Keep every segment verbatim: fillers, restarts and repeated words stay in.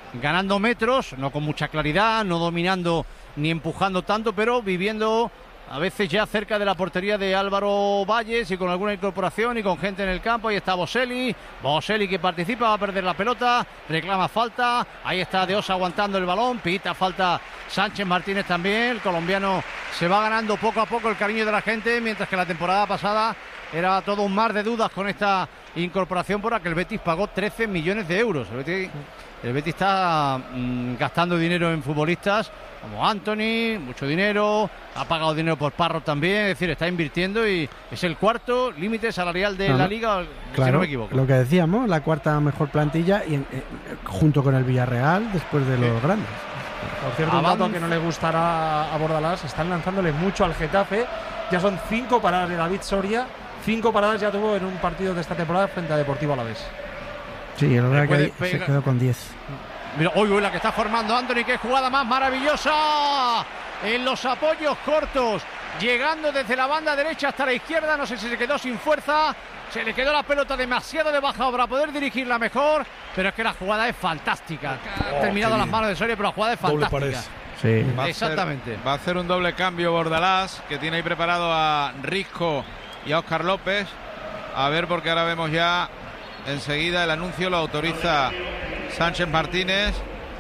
ganando metros, no con mucha claridad, no dominando ni empujando tanto, pero viviendo a veces ya cerca de la portería de Álvaro Valles y con alguna incorporación y con gente en el campo. Ahí está Boselli, Boselli que participa, va a perder la pelota, reclama falta, ahí está De Osa aguantando el balón, pita falta Sánchez Martínez también. El colombiano se va ganando poco a poco el cariño de la gente, mientras que la temporada pasada era todo un mar de dudas con esta incorporación por la que el Betis pagó trece millones de euros. El Betis, el Betis está mmm, gastando dinero en futbolistas como Anthony, mucho dinero, ha pagado dinero por Parro también, es decir, está invirtiendo y es el cuarto límite salarial de claro, la Liga, claro, si no me equivoco. Lo que decíamos, la cuarta mejor plantilla y, eh, junto con el Villarreal después de los sí. grandes. Por cierto, un dato que no le gustará a Bordalás, están lanzándole mucho al Getafe, ya son cinco paradas de David Soria, cinco paradas ya tuvo en un partido de esta temporada frente a Deportivo Alavés. Sí, el verdad que ahí se quedó con diez. Mira, uy, uy, la que está formando Anthony, qué jugada más maravillosa en los apoyos cortos, llegando desde la banda derecha hasta la izquierda. No sé si se quedó sin fuerza, se le quedó la pelota demasiado de baja para poder dirigirla mejor, pero es que la jugada es fantástica. Oh, ha terminado las manos de Soria, pero la jugada es fantástica. Sí. Va exactamente. Hacer, va a hacer un doble cambio Bordalás, que tiene ahí preparado a Risco y a Óscar López. A ver, porque ahora vemos ya enseguida el anuncio, lo autoriza Sánchez Martínez.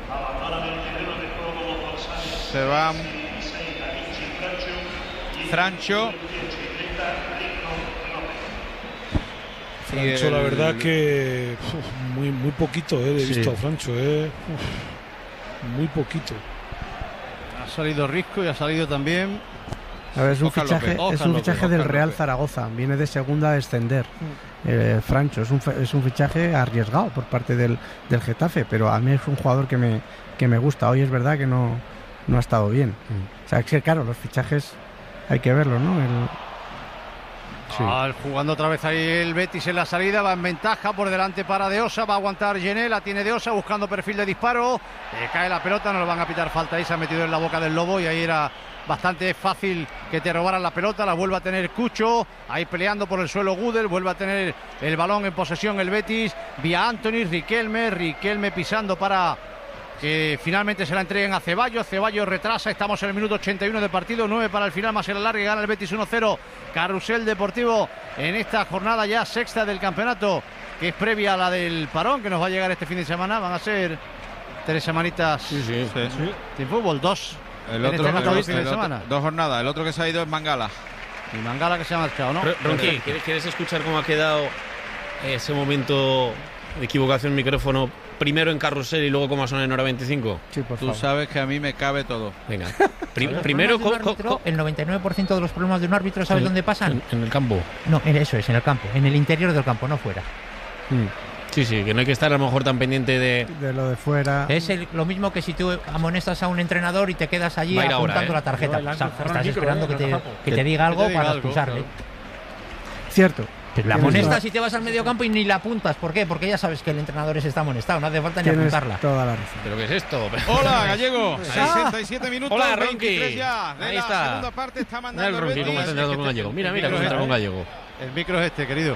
Se va Francho. Francho, el... la verdad que uf, muy muy poquito eh, he visto sí. a Francho, eh. Uf, muy poquito. Ha salido Risco y ha salido también. A ver, es un fichaje, es un fichaje del Real Zaragoza, viene de segunda a descender. Eh, Francho es un, es un fichaje arriesgado por parte del, del Getafe, pero a mí es un jugador que me, que me gusta. Hoy es verdad que no, no ha estado bien. Mm. O sea, que claro, los fichajes hay que verlos, ¿no? El, sí. ah, jugando otra vez ahí el Betis en la salida, va en ventaja por delante para De Osa, va a aguantar Gené, la tiene De Osa buscando perfil de disparo, eh, cae la pelota, no le van a pitar falta ahí, se ha metido en la boca del lobo y ahí era bastante fácil que te robaran la pelota. La vuelve a tener Cucho, ahí peleando por el suelo Gudel, vuelve a tener el balón en posesión el Betis, vía Anthony, Riquelme, Riquelme pisando para que finalmente se la entreguen a Ceballos. Ceballos retrasa, estamos en el minuto ochenta y uno de partido, nueve para el final más el alargue, gana el Betis uno cero. Carrusel Deportivo en esta jornada ya sexta del campeonato, que es previa a la del parón que nos va a llegar este fin de semana. Van a ser tres semanitas sí, sí, sí. Sí. de fútbol, dos. El otro, el otro, el otro, dos jornadas, el otro que se ha ido es Mangala. Y Mangala que se ha marchado, ¿no? Ronqui, ¿quieres, ¿quieres escuchar cómo ha quedado ese momento de equivocación micrófono? Primero en Carrusel y luego cómo ha sonado en hora veinticinco. Sí, por Tú favor. sabes que a mí me cabe todo. Venga. Prim, primero, co, árbitro, co, el noventa y nueve por ciento de los problemas de un árbitro, ¿sabes en, dónde pasan? En, en el campo. No, en eso es, en el campo, en el interior del campo, no fuera. Hmm. Sí, sí, que no hay que estar a lo mejor tan pendiente de... De lo de fuera. Es el, lo mismo que si tú amonestas a un entrenador y te quedas allí apuntando ahora, ¿eh? la tarjeta. No, o sea, estás esperando que te, que te diga algo te diga para algo, expulsarle. Claro. Cierto. La amonestas y te vas al medio campo y ni la apuntas. ¿Por qué? Porque ya sabes que el entrenador ese está amonestado. No hace falta ni apuntarla. Toda la razón. ¿Pero qué es esto? Hola, Gallego. sesenta y siete minutos. Hola, veintitrés ya. De ahí la está. segunda parte está mandando el Ronqui, cómo está entrando con Gallego. Mira, mira cómo entra con Gallego. El micro es este, querido.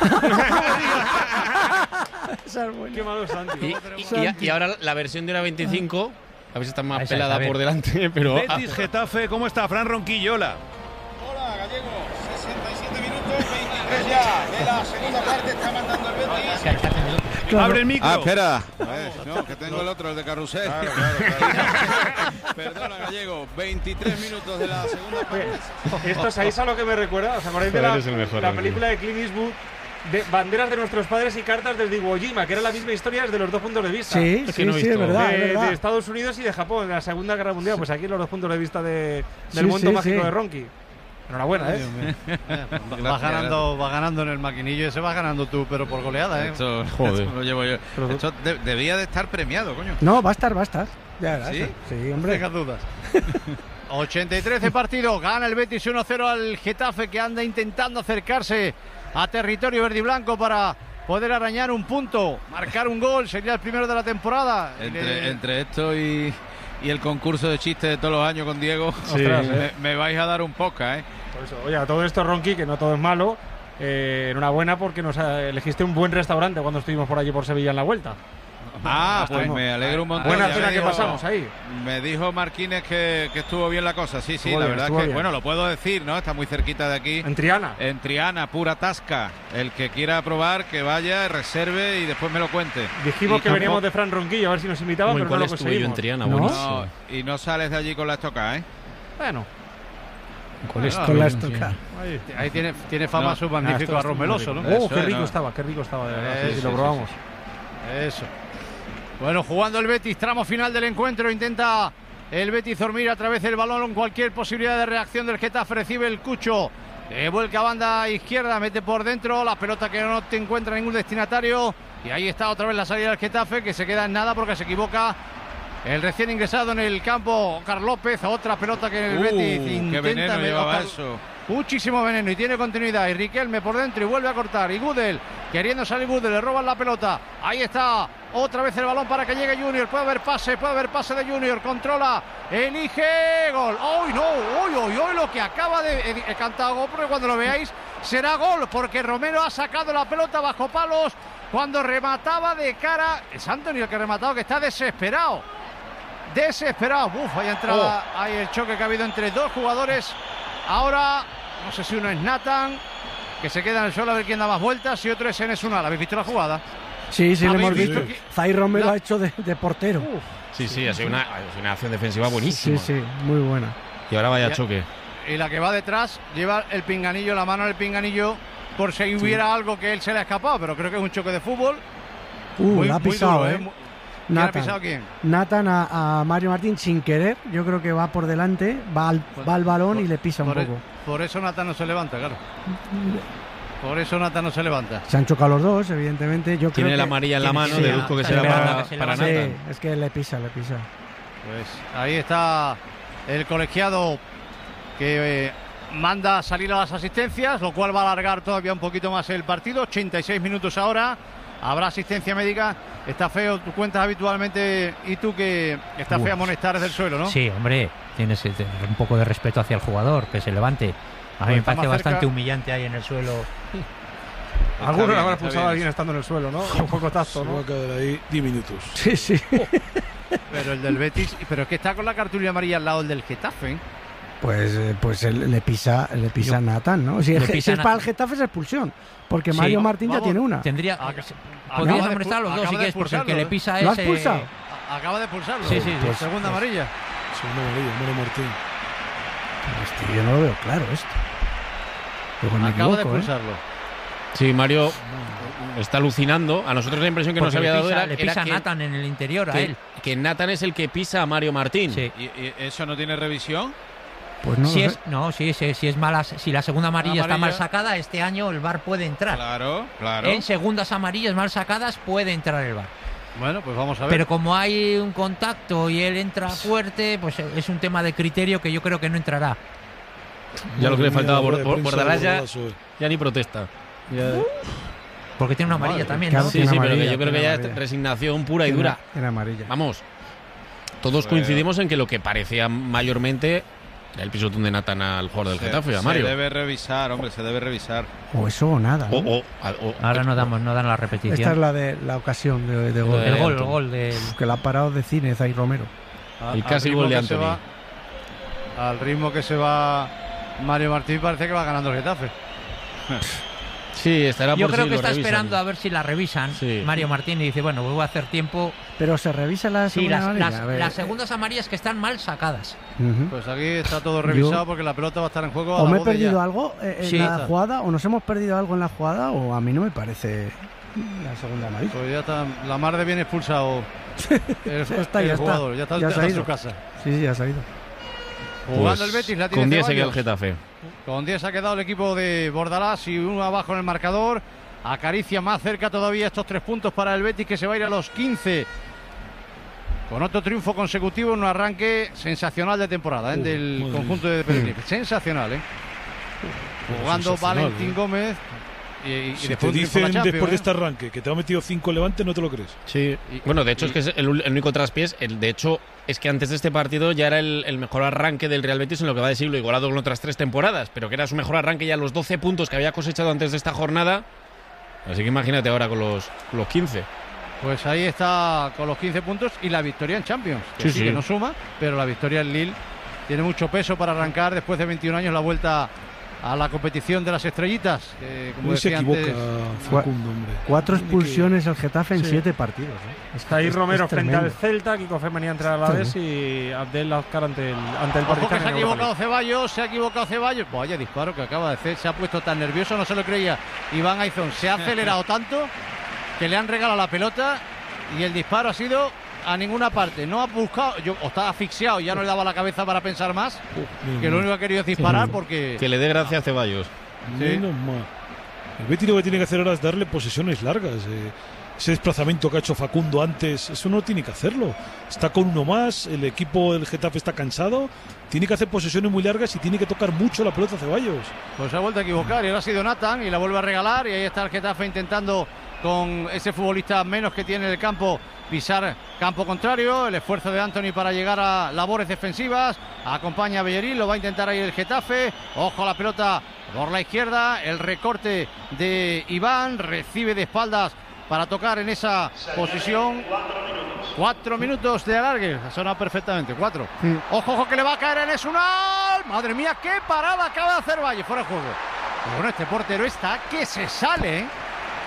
Qué malo Santi. Y, y, y ahora la versión de hora veinticinco, a ver si está más Esa pelada por delante, pero... Betis, Getafe, ¿cómo está? Fran Ronquillo, hola. Hola, Gallego. sesenta y siete minutos, veintitrés ya. De la segunda parte está mandando el Betis. Claro. Abre el micro. Ah, espera. Ver, no, que tengo el otro, el de Carrusel. Claro, claro, claro. Perdona, Gallego. veintitrés minutos de la segunda parte. Esto, ¿sabéis a lo que me recuerda? ¿Os acordáis de la, mejor, la película de Clint Eastwood? De Banderas de nuestros padres y cartas desde Iwo Jima, que era la misma historia desde los dos puntos de vista. Sí, es sí, que no sí, es verdad, de, es verdad. de Estados Unidos y de Japón, en la Segunda Guerra Mundial. Pues aquí los dos puntos de vista de, del sí, mundo sí, mágico sí. de Ronqui. Enhorabuena, ¿eh? Vas ganando, va ganando en el maquinillo, ese vas ganando tú, pero por goleada, ¿eh? Esto, joder. Esto lo llevo yo. Esto de, debía de estar premiado, coño. No, va a estar, va a estar. Ya verás. ¿Sí? Sí, hombre. Deja dudas. ochenta y tres de partido, gana el Betis uno cero al Getafe, que anda intentando acercarse a territorio verde y blanco para poder arañar un punto, marcar un gol, sería el primero de la temporada. Entre, Le... entre esto y, y el concurso de chistes de todos los años con Diego, sí, ostras, me, me vais a dar un podcast, ¿eh? Por eso, oye, a todo esto, Ronqui, que no todo es malo, eh, enhorabuena porque nos ha, elegiste un buen restaurante cuando estuvimos por allí por Sevilla en la vuelta. Ah, pues me alegro un montón. Buena cena que pasamos ahí. Me dijo Marquínez que, que estuvo bien la cosa. Sí, sí, estuvo la bien, verdad que, bien. bueno, lo puedo decir, ¿no? Está muy cerquita de aquí. En Triana. En Triana, pura tasca. El que quiera probar, que vaya, reserve y después me lo cuente. Dijimos y que veníamos de Fran Ronquillo a ver si nos invitaba, pero no lo conseguimos. Yo en Triana, ¿No? No, y no sales de allí con la estocada, ¿eh? Bueno. Con, bueno, esto, con la estoca. Ahí, ahí tiene, tiene fama ah, su magnífico ah, arroz meloso, ¿no? Oh, qué rico no. estaba, qué rico estaba, de verdad. Eso, sí, lo probamos. Eso. Bueno, jugando el Betis, tramo final del encuentro, intenta el Betis dormir a través del balón, cualquier posibilidad de reacción del Getafe, recibe el Cucho, eh, vuelca a banda izquierda, mete por dentro, la pelota que no te encuentra ningún destinatario, y ahí está otra vez la salida del Getafe, que se queda en nada porque se equivoca el recién ingresado en el campo, Óscar López, otra pelota que el uh, Betis intenta. Qué veneno llevaba Oscar, eso. Muchísimo veneno y tiene continuidad. Y Riquelme por dentro y vuelve a cortar. Y Gudel, queriendo salir Gudel, le roban la pelota. Ahí está, otra vez el balón para que llegue Junior. Puede haber pase, puede haber pase de Junior. Controla, elige, gol. ¡Uy, no! ¡Uy, uy, uy! Lo que acaba de eh, cantar gol, porque cuando lo veáis será gol, porque Romero ha sacado la pelota bajo palos cuando remataba de cara. Es Antonio el que ha rematado, que está desesperado. Desesperado. Uf, ahí entraba, oh. Hay el choque que ha habido entre dos jugadores. Ahora, no sé si uno es Nathan, que se queda en el suelo a ver quién da más vueltas, y otro es Enes Unal. ¿Habéis visto la jugada? Sí, sí, lo hemos visto. Sí. Zay Romero la... ha hecho de, de portero. Uf. Sí, sí, ha sido una, una acción defensiva buenísima. Sí, sí, muy buena. Y ahora vaya choque. Y la que va detrás lleva el pinganillo, la mano en el pinganillo, por si hubiera sí. algo que él se le ha escapado, pero creo que es un choque de fútbol. Uh, muy, la ha pisado, duro, ¿eh? ¿eh? ¿Quién Nathan, ha pisado quién? Nathan a, a Mario Martín sin querer, yo creo que va por delante, va al, va al balón por, y le pisa un poco. El, por eso Nathan no se levanta, claro. Por eso Nathan no se levanta. Se han chocado los dos, evidentemente. Yo Tiene creo la que, amarilla en la mano, deduzco que será para, para, para Nathan. Sí, es que le pisa, le pisa. Pues ahí está el colegiado que eh, manda salir a las asistencias, lo cual va a alargar todavía un poquito más el partido. ochenta y seis minutos ahora. Habrá asistencia médica. Está feo, tú cuentas habitualmente, y tú que está feo amonestar desde el suelo, ¿no? Sí, hombre, tienes un poco de respeto hacia el jugador, que se levante. A mí pues me parece bastante cerca. humillante ahí en el suelo. Algunos le habrán expulsado a alguien estando en el suelo, ¿no? Un poco tacto, ¿no? Se va a quedar ahí diez minutos. Sí, sí. Oh. Pero el del Betis, pero es que está con la cartulina amarilla al lado del Getafe, ¿eh? Pues, pues él, le pisa le pisa Yo, Nathan, ¿no? Si, es, si es para el Getafe es expulsión, porque sí, Mario Martín vamos, ya tiene una. Tendría podrías amonestar a los dos si quieres, porque el que le pisa ¿Lo es... ¿Lo ha expulsado? Acaba de expulsarlo. Sí, sí. Pues, segunda pues, amarilla. Segunda amarilla, Mario Martín. Este, yo no lo veo claro esto. Acaba equivoco, de expulsarlo. ¿eh? Sí, Mario está alucinando. A nosotros la impresión que porque nos había dado pisa, era, le pisa era a Nathan en el interior, que, a él. Que Nathan es el que pisa a Mario Martín. Sí. ¿Y, y eso no tiene revisión? Pues no si es, no, sí, sí, si es mala, si la segunda amarilla, amarilla está mal sacada, este año el V A R puede entrar. Claro, claro. En segundas amarillas mal sacadas puede entrar el V A R. Bueno, pues vamos a ver. Pero como hay un contacto y él entra fuerte, pues es un tema de criterio que yo creo que no entrará. Ya lo que le faltaba por Bordalás ya, ya ni protesta. Ya. Porque tiene una amarilla Madre, también, ¿no? Sí, sí, pero que yo creo que ya es resignación pura y dura. Era amarilla. Vamos. Todos pues, coincidimos en que lo que parecía mayormente el pisotón de Nathan al jugador del se, Getafe, a Mario. Se debe revisar, hombre, se debe revisar. O eso o nada, ¿no? o, o, o, Ahora no damos, no dan la repetición. Esta es la de la ocasión de, de gol. El, el gol, el gol del... que la ha parado de cine Zay Romero. A, el casi gol de Anthony. Va, al ritmo que se va Mario Martín parece que va ganando el Getafe. Sí, estará por Yo creo si que está revisan. esperando a ver si la revisan. Sí. Mario Martín y dice, bueno, voy a hacer tiempo. Pero se revisa la sí, segunda las, amarilla. Las, las segundas amarillas que están mal sacadas. Uh-huh. Pues aquí está todo revisado Yo, porque la pelota va a estar en juego. A o la me he voz perdido algo en sí, la está. jugada, o nos hemos perdido algo en la jugada, o a mí no me parece la segunda amarilla. Pues ya está, la mar de bien expulsado el, ya está, el ya jugador. Está. Ya está, ya está en su casa. Sí, sí, ya se ha ido. Jugando pues el Betis, la tiene con diez Ceballos. se queda el Getafe. Con diez ha quedado el equipo de Bordalás y uno abajo en el marcador. Acaricia más cerca todavía estos tres puntos para el Betis, que se va a ir a los quince. Con otro triunfo consecutivo en un arranque sensacional de temporada, ¿eh? uh, del conjunto de Pellegrini. Uh. Sensacional, ¿eh? Uh, Jugando Valentín ¿eh? Gómez. Y, y si después te dicen la después de este arranque que te ha metido cinco Levante, no te lo crees. Sí. Y, bueno, de hecho y, es que es el, el único traspiés. El, de hecho, es que antes de este partido ya era el, el mejor arranque del Real Betis en lo que va de siglo, igualado con otras tres temporadas, pero que era su mejor arranque ya los doce puntos que había cosechado antes de esta jornada. Así que imagínate ahora con los, con los quince. Pues ahí está con los quince puntos y la victoria en Champions, que sí, sí, sí. que no suma, pero la victoria en Lille tiene mucho peso para arrancar después de veintiún años la vuelta a la competición de las estrellitas. Que, como no se equivoca antes, Facundo, hombre. Cuatro expulsiones al Getafe en sí. siete partidos. ¿eh? Está ahí es, Romero es frente al Celta, Kiko Femenía entre a la vez y Abdel Azcar ante el ante el Partizan. Se ha equivocado Ceballos, se ha equivocado Ceballos. Vaya disparo que acaba de hacer, se ha puesto tan nervioso, no se lo creía. Iván Aizón se ha acelerado tanto que le han regalado la pelota y el disparo ha sido a ninguna parte. No ha buscado, yo, o está asfixiado, ya no le daba la cabeza para pensar más, uh, que lo único que ha querido es disparar, sí, porque... Que le dé gracia a Ceballos. Sí. Menos mal. El Betis lo que tiene que hacer ahora es darle posesiones largas. Eh, ese desplazamiento que ha hecho Facundo antes, eso no tiene que hacerlo. Está con uno más, el equipo del Getafe está cansado, tiene que hacer posesiones muy largas y tiene que tocar mucho la pelota a Ceballos. Pues se ha vuelto a equivocar y ahora ha sido Nathan y la vuelve a regalar y ahí está el Getafe intentando con ese futbolista menos que tiene en el campo pisar campo contrario. El esfuerzo de Anthony para llegar a labores defensivas, acompaña a Bellerín, lo va a intentar ahí el Getafe. Ojo a la pelota por la izquierda, el recorte de Iván, recibe de espaldas para tocar en esa posición. Cuatro minutos de alargue, ha sonado perfectamente, cuatro. Sí. Ojo, ojo que le va a caer en Esunal. Madre mía, qué parada acaba de hacer Valle, fuera de juego. Pero bueno, este portero está que se sale, ¿eh?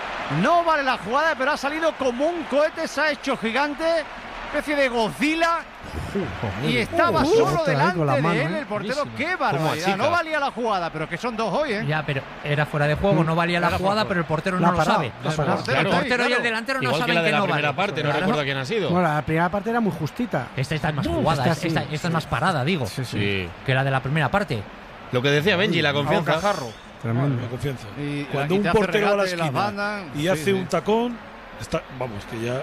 No vale la jugada, pero ha salido como un cohete, se ha hecho gigante, especie de Godzilla, uh, y estaba uh, solo uh, delante de mano, él, el portero. ¿Eh? ¡Qué barbaridad! No valía la jugada, pero que son dos hoy, ¿eh? Ya, pero era fuera de juego, no valía la jugada, pero el portero no lo sabe. El portero y el delantero no saben que no vale. La primera parte, no recuerdo quién ha sido. Bueno, la primera parte era muy justita. Esta, esta es más jugada, esta, esta, esta es más parada, digo, sí, sí. que la de la primera parte. Lo que decía Benji, la confianza. Tremendo. La confianza. Y cuando un portero va a la esquina banda, y sí, hace sí. un tacón, está, vamos, que ya...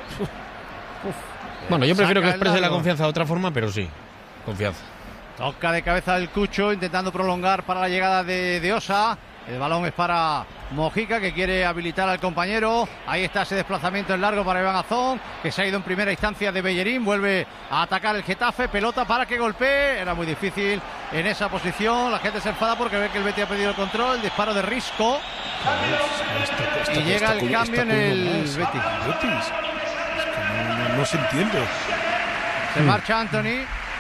Uf. Bueno, yo prefiero que exprese la confianza de otra forma, pero sí, confianza. Toca de cabeza el Cucho, intentando prolongar para la llegada de, de Osa. El balón es para Mojica, que quiere habilitar al compañero. Ahí está ese desplazamiento en largo para Iván Azón, que se ha ido en primera instancia de Bellerín. Vuelve a atacar el Getafe. Pelota para que golpee. Era muy difícil en esa posición. La gente se enfada porque ve que el Betis ha perdido el control. El disparo de Risco. Esta, esta, y llega el cambio en el Betis. Betis. Es que no, no, no se entiende. Se hmm. marcha Anthony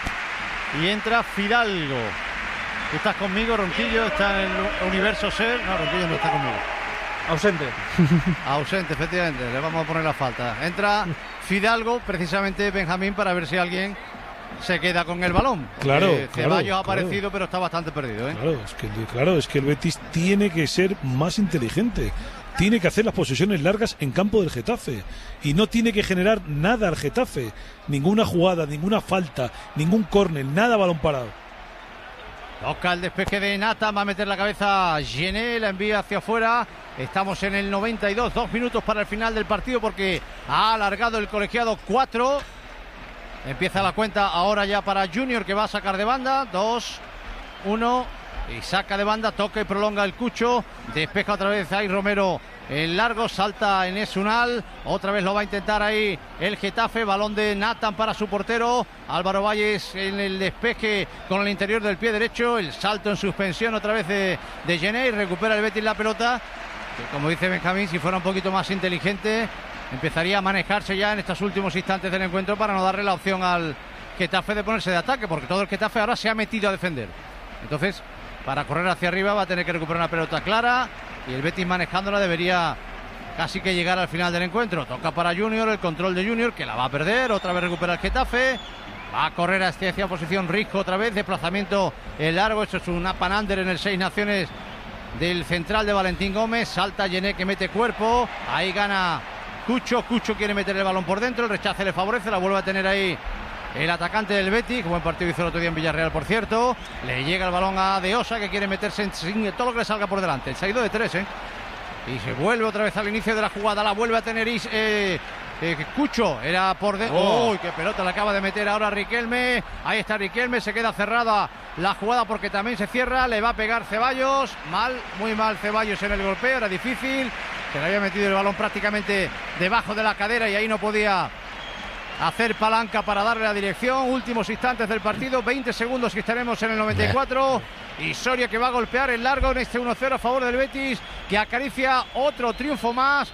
y entra Fidalgo. ¿Tú estás conmigo, Ronquillo? ¿Está en el universo ser? No, Ronquillo no está conmigo. Ausente. Ausente, efectivamente. Le vamos a poner la falta. Entra Fidalgo, precisamente Benjamín, para ver si alguien se queda con el balón. Claro, eh, claro. Ceballos ha aparecido, claro. pero está bastante perdido, ¿eh? Claro, es que, claro, es que el Betis tiene que ser más inteligente. Tiene que hacer las posesiones largas en campo del Getafe. Y no tiene que generar nada al Getafe. Ninguna jugada, ninguna falta, ningún córner, nada balón parado. Toca el despeje de Nathan, va a meter la cabeza Gené, la envía hacia afuera. Estamos en el noventa y dos, dos minutos para el final del partido porque ha alargado el colegiado cuatro. Empieza la cuenta ahora ya para Junior, que va a sacar de banda. dos, uno y saca de banda, toca y prolonga el Cucho. Despeja otra vez ahí Romero en largo, salta en Esunal, otra vez lo va a intentar ahí el Getafe, balón de Nathan para su portero, Álvaro Valles en el despeje con el interior del pie derecho, el salto en suspensión otra vez de, de Gené, y recupera el Betis la pelota, que como dice Benjamín, si fuera un poquito más inteligente, empezaría a manejarse ya en estos últimos instantes del encuentro para no darle la opción al Getafe de ponerse de ataque, porque todo el Getafe ahora se ha metido a defender. Entonces, para correr hacia arriba va a tener que recuperar una pelota clara y el Betis manejándola debería casi que llegar al final del encuentro. Toca para Junior, el control de Junior, que la va a perder, otra vez recupera el Getafe, va a correr hacia, hacia posición Risco otra vez, desplazamiento en largo, eso es un up and under en el Seis Naciones del central de Valentín Gómez, salta Gené que mete cuerpo, ahí gana Cucho, Cucho quiere meter el balón por dentro, el rechace le favorece, la vuelve a tener ahí el atacante del Betis, como buen partido hizo el otro día en Villarreal, por cierto. Le llega el balón a De Osa, que quiere meterse en todo lo que le salga por delante. Se ha ido de tres, ¿eh? Y se vuelve otra vez al inicio de la jugada. La vuelve a tener Is, eh, eh, Cucho. Era por dentro. ¡Oh! ¡Uy, qué pelota le acaba de meter ahora Riquelme! Ahí está Riquelme. Se queda cerrada la jugada porque también se cierra. Le va a pegar Ceballos. Mal, muy mal Ceballos en el golpeo. Era difícil. Se le había metido el balón prácticamente debajo de la cadera y ahí no podía hacer palanca para darle la dirección. Últimos instantes del partido, veinte segundos y estaremos en el noventa y cuatro. Y Soria que va a golpear el largo en este uno cero a favor del Betis, que acaricia otro triunfo más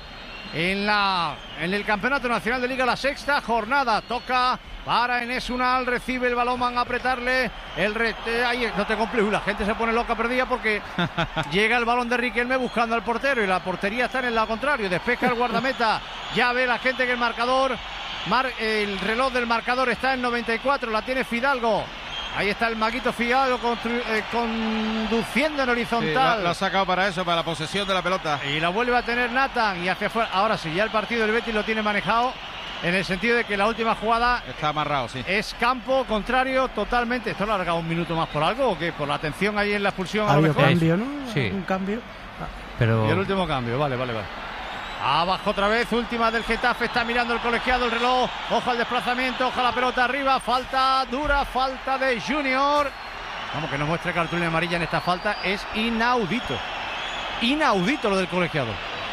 en, la, en el Campeonato Nacional de Liga, la sexta jornada. Toca para Enes Unal, recibe el balón, van a apretarle el re... Ahí no te compliques, la gente se pone loca perdida porque llega el balón de Riquelme buscando al portero y la portería está en el lado contrario, despeja el guardameta, ya ve la gente que el marcador, mar... el reloj del marcador está en noventa y cuatro, la tiene Fidalgo. Ahí está el maguito Fidalgo eh, conduciendo en horizontal. Sí, lo ha sacado para eso, para la posesión de la pelota. Y la vuelve a tener Nathan y hacia afuera. Ahora sí, ya el partido del Betis lo tiene manejado en el sentido de que la última jugada está amarrado, sí. Es campo contrario totalmente. ¿Esto lo ha alargado un minuto más por algo o qué? ¿Por la atención ahí en la expulsión? Ha habido cambio, ¿no? Sí. Un cambio. Pero... Y el último cambio, vale, vale, vale. Abajo otra vez, última del Getafe, está mirando el colegiado, el reloj, ojo al desplazamiento, ojo a la pelota arriba, falta dura, falta de Junior. Vamos, que nos muestre cartulina amarilla en esta falta, es inaudito. Inaudito lo del colegiado.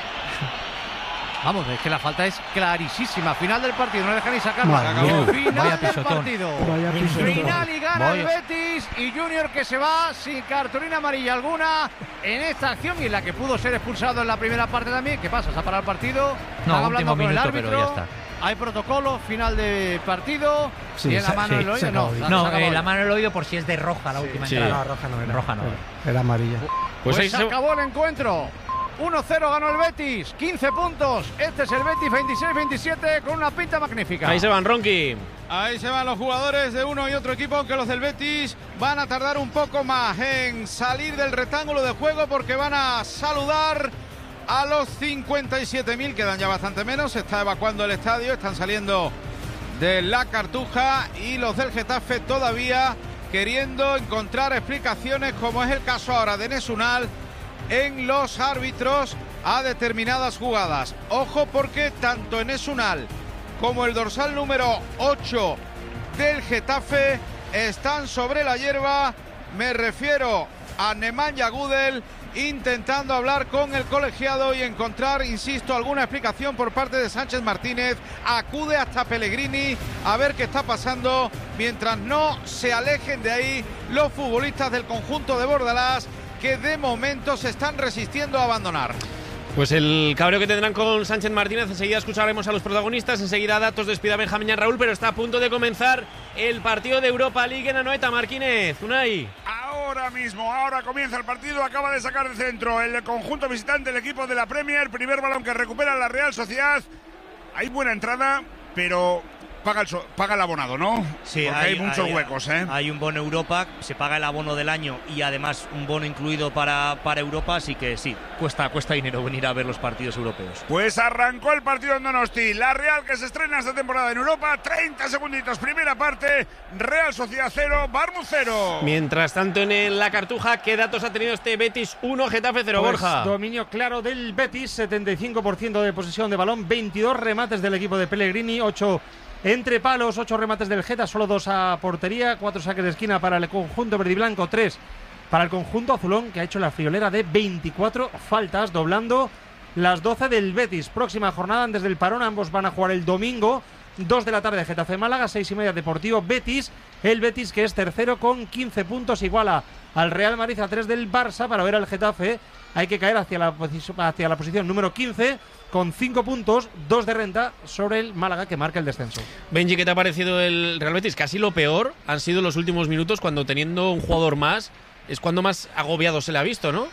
Vamos, es que la falta es clarísima. Final del partido, no dejan ni sacarlo. Final Vaya del pisotón. partido. Vaya pisotón. Final y gana Vaya. el Betis y Junior que se va sin cartulina amarilla alguna en esta acción y en la que pudo ser expulsado en la primera parte también. ¿Qué pasa? ¿Se ha parado el partido? No, Están hablando último con el minuto, árbitro. pero ya está. Hay protocolo, final de partido. Sí, y en la se- mano sí, del oído, se no. acabó. la- No, se acabó eh, la ya. mano en el oído por si es de roja la última Sí. entrada. No, roja no era. Roja no era. Era amarilla. Pues, Pues ahí se se- acabó el encuentro. uno cero ganó el Betis, quince puntos. Este es el Betis veintiséis veintisiete con una pinta magnífica. Ahí se van, Ronqui. Ahí se van los jugadores de uno y otro equipo, aunque los del Betis van a tardar un poco más en salir del rectángulo de juego porque van a saludar a los cincuenta y siete mil, quedan ya bastante menos, se está evacuando el estadio, están saliendo de la Cartuja y los del Getafe todavía queriendo encontrar explicaciones, como es el caso ahora de Enes Unal, en los árbitros a determinadas jugadas. Ojo porque tanto Enes Unal como el dorsal número ocho del Getafe están sobre la hierba. Me refiero a Nemanja Gudel, intentando hablar con el colegiado y encontrar, insisto, alguna explicación por parte de Sánchez Martínez. Acude hasta Pellegrini a ver qué está pasando, mientras no se alejen de ahí los futbolistas del conjunto de Bordalás, que de momento se están resistiendo a abandonar. Pues el cabreo que tendrán con Sánchez Martínez. Enseguida escucharemos a los protagonistas, enseguida datos, despida Benjamín Raúl, pero está a punto de comenzar el partido de Europa League en Anoeta. Marquínez, Unai. Ahora mismo, ahora comienza el partido, acaba de sacar de centro el conjunto visitante, el equipo de la Premier, primer balón que recupera la Real Sociedad. Hay buena entrada, pero paga el, so- paga el abonado, ¿no? Sí, porque hay, hay muchos hay, huecos, ¿eh? Hay un bono Europa, se paga el abono del año y además un bono incluido para, para Europa, así que sí, cuesta, cuesta dinero venir a ver los partidos europeos. Pues arrancó el partido en Donosti, la Real que se estrena esta temporada en Europa, treinta segunditos, primera parte, Real Sociedad cero, Bournemouth cero. Mientras tanto en la Cartuja, ¿qué datos ha tenido este Betis uno, Getafe cero, Pues Borja? Dominio claro del Betis, setenta y cinco por ciento de posesión de balón, veintidós remates del equipo de Pellegrini, ocho entre palos, ocho remates del Geta, solo dos a portería, cuatro saques de esquina para el conjunto verdiblanco, tres para el conjunto azulón, que ha hecho la friolera de veinticuatro faltas, doblando las doce del Betis. Próxima jornada antes del parón, ambos van a jugar el domingo, dos de la tarde Getafe Málaga, seis y media Deportivo Betis, el Betis que es tercero con quince puntos, iguala al Real Madrid a tres del Barça. Para ver al Getafe hay que caer hacia la, hacia la posición número quince con cinco puntos, dos de renta sobre el Málaga, que marca el descenso. Benji, ¿qué te ha parecido el Real Betis? Casi lo peor han sido los últimos minutos, cuando teniendo un jugador más es cuando más agobiado se le ha visto, ¿no?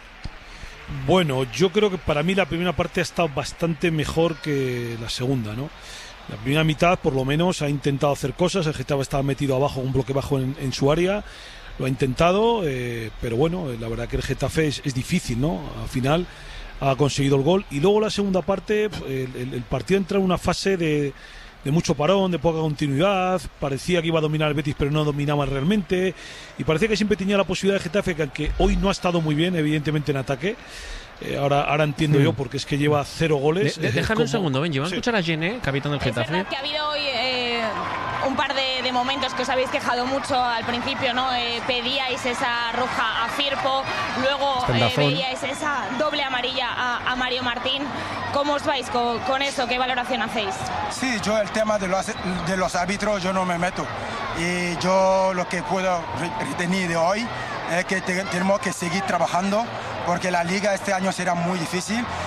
Bueno, yo creo que para mí la primera parte ha estado bastante mejor que la segunda, ¿no? La primera mitad, por lo menos, ha intentado hacer cosas. El Getafe estaba metido abajo, un bloque bajo en, en su área. Lo ha intentado, eh, pero bueno, la verdad que el Getafe es, es difícil, ¿no? Al final ha conseguido el gol. Y luego la segunda parte, el, el, el partido entra en una fase de, de mucho parón, de poca continuidad. Parecía que iba a dominar el Betis, pero no dominaba realmente. Y parecía que siempre tenía la posibilidad de Getafe, que aunque hoy no ha estado muy bien, evidentemente, en ataque. Eh, ahora, ahora entiendo sí. yo, porque es que lleva cero goles. De, de, déjame como... un segundo, Benji. Vamos sí. a escuchar a Gene, capitán del Getafe. Es verdad que ha habido hoy eh, un par de, de momentos que os habéis quejado mucho al principio, ¿no? Eh, pedíais esa roja a Firpo, luego eh, veíais esa doble amarilla a, a Mario Martín. ¿Cómo os vais con, con eso? ¿Qué valoración hacéis? Sí, yo el tema de los, de los árbitros yo no me meto. Y yo lo que puedo retener de hoy es que te, tenemos que seguir trabajando, porque la liga este año será muy difícil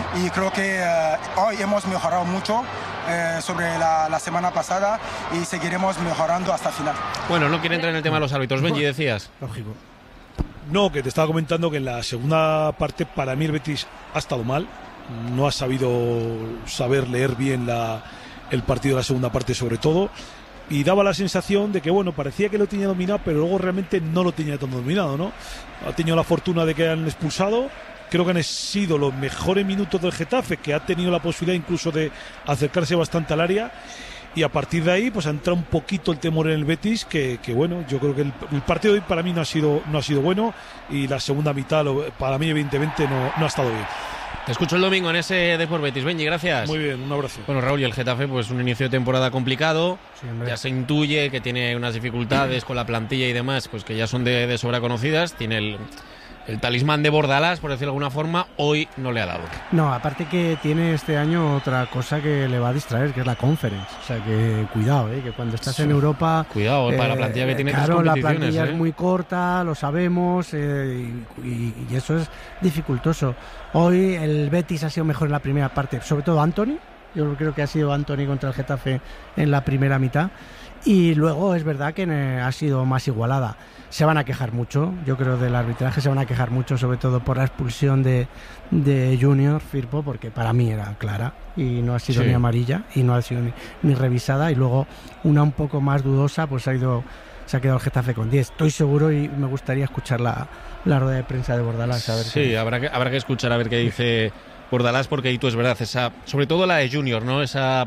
y creo que eh, hoy hemos mejorado mucho eh, sobre la, la semana pasada y seguiremos mejorando hasta el final. Bueno, no quiere entrar en el tema de los árbitros. Benji, decías. Lógico. No, que te estaba comentando que en la segunda parte para mí el Betis ha estado mal, no ha sabido saber leer bien la, el partido de la segunda parte sobre todo, y daba la sensación de que bueno, parecía que lo tenía dominado, pero luego realmente no lo tenía tan dominado, ¿no? Ha tenido la fortuna de que han expulsado, creo que han sido los mejores minutos del Getafe, que ha tenido la posibilidad incluso de acercarse bastante al área. Y a partir de ahí pues ha entrado un poquito el temor en el Betis, que, que bueno, yo creo que el, el partido de hoy para mí no ha sido no ha sido bueno, y la segunda mitad lo, para mí evidentemente no, no ha estado bien. Te escucho el domingo en ese Depor Betis. Benji, gracias. Muy bien, un abrazo. Bueno, Raúl, y el Getafe, pues un inicio de temporada complicado, sí, ya se intuye que tiene unas dificultades con la plantilla y demás, pues que ya son de, de sobra conocidas, tiene el... El talismán de Bordalás, por decirlo de alguna forma, hoy no le ha dado. No, aparte que tiene este año otra cosa que le va a distraer, que es la Conference. O sea, que cuidado, ¿eh? Que cuando estás sí. en Europa... Cuidado, eh, para la plantilla que tiene claro, tres competiciones. La plantilla ¿eh? es muy corta, lo sabemos, eh, y, y eso es dificultoso. Hoy el Betis ha sido mejor en la primera parte, sobre todo Antony. Yo creo que ha sido Antony contra el Getafe en la primera mitad. Y luego es verdad que ha sido más igualada. Se van a quejar mucho, yo creo, del arbitraje, se van a quejar mucho, sobre todo por la expulsión de, de Junior Firpo, porque para mí era clara y no ha sido sí. ni amarilla y no ha sido ni, ni revisada, y luego una un poco más dudosa, pues ha ido, se ha quedado el Getafe con diez. Estoy seguro, y me gustaría escuchar la, la rueda de prensa de Bordalás. A ver sí, qué... habrá, que, habrá que escuchar a ver qué dice Bordalás, porque ahí tú es verdad, esa, sobre todo la de Junior, ¿no? Esa...